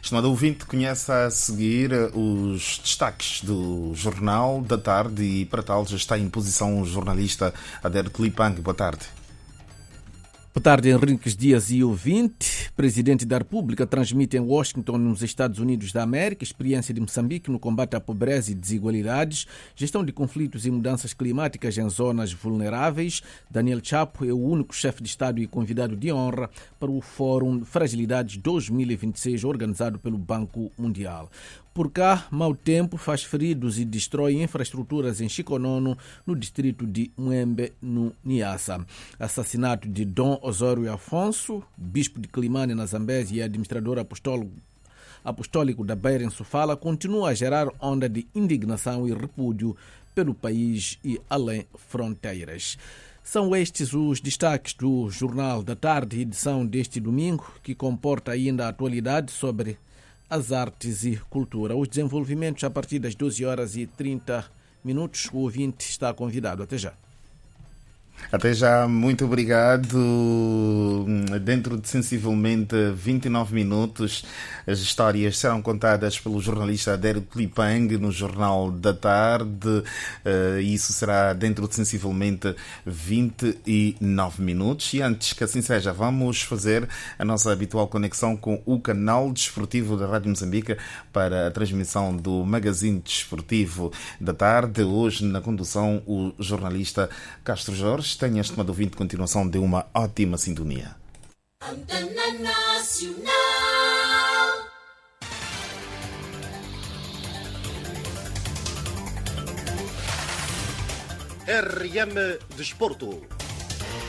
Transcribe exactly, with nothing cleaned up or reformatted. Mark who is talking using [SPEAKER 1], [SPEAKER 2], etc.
[SPEAKER 1] Estimado ouvinte, conhece a seguir os destaques do Jornal da Tarde e para tal já está em posição o jornalista Ader Tlipang. Boa tarde.
[SPEAKER 2] Boa tarde, Henriques Dias e ouvinte. Presidente da República transmite em Washington, nos Estados Unidos da América, experiência de Moçambique no combate à pobreza e desigualdades, gestão de conflitos e mudanças climáticas em zonas vulneráveis. Daniel Chapo é o único chefe de Estado e convidado de honra para o Fórum Fragilidades dois mil e vinte e seis, organizado pelo Banco Mundial. Por cá, mau tempo faz feridos e destrói infraestruturas em Chikonono, no distrito de Mwembe, no Niassa. Assassinato de Dom Osório Afonso, bispo de Climane, na Zambésia, e administrador apostólico, apostólico da Beira, em Sofala, continua a gerar onda de indignação e repúdio pelo país e além fronteiras. São estes os destaques do Jornal da Tarde, edição deste domingo, que comporta ainda a atualidade sobre as artes e cultura. Os desenvolvimentos a partir das doze horas e trinta minutos. O ouvinte está convidado. Até já.
[SPEAKER 1] Até já, muito obrigado. Dentro de sensivelmente vinte e nove minutos, as histórias serão contadas pelo jornalista Ader Tlipang no Jornal da Tarde. Isso será dentro de sensivelmente vinte e nove minutos. E antes que assim seja, vamos fazer a nossa habitual conexão com o canal desportivo da Rádio Moçambique para a transmissão do Magazine Desportivo da Tarde. Hoje, na condução, o jornalista Castro Jorge. Tenha, estimado ouvinte, continuação de uma ótima sintonia. Antena Nacional.
[SPEAKER 3] R M Desporto.